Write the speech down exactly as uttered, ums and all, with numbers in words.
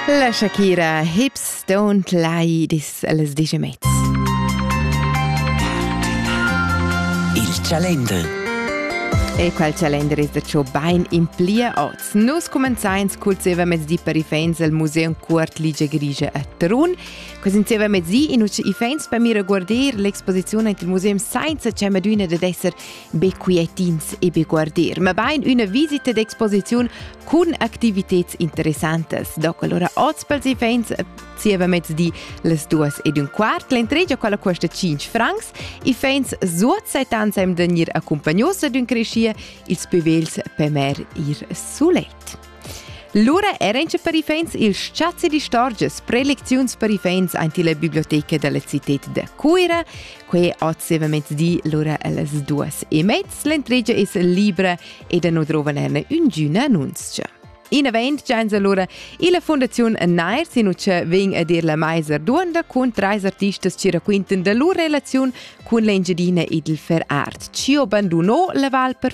La Shakira, Hips Don't Lie, dis alles digemets. Il calender. E quel calender è da ciò bain in plia oz. Nus comenzains col seva mezdi per i fans al Museum Cuort Ligia Grigia a Trun. Cos insieme mezdi in uc i fans per mira guardir l'esposizione in il Museum Science c'è meduna da esser be quietins e be guardir. Ma bain una visita d'exposizione con attività interessantes. Doc allora oz per i fans sieva mezdi les duas ed un quart. L'entregia quella costa cinque francs. I fans suot set ans hem denir accompagnosa d'un crescia ils pevels per mer ir sulet. L'ora era in per i fans il schatzi di storges, prelezions per i fans anti la biblioteca della città de Cuira, que otseva mezdi l'ora alles duas e mezz, l'entregia es libera e da no trovan un giuna annunzia. In event già allora e la Fondazione Nair si nuce veng a dir la Meiser Duonda con tre artistas ci racquinten da loro relazione con l'Engiadina ed il Ferart. Ci abbandonò la Val per